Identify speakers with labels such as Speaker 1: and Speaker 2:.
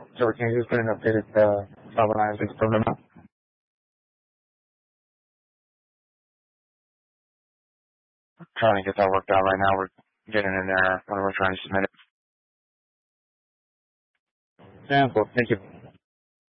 Speaker 1: So can you just put an updated file analysis program out? Trying to get that worked out right now. We're getting in there when we're trying to submit it. Yeah, well, thank you.